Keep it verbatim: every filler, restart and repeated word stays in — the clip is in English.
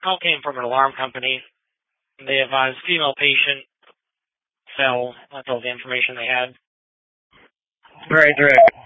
Call came from an alarm company. They advised female patient fell. That's all the information they had. Right, right.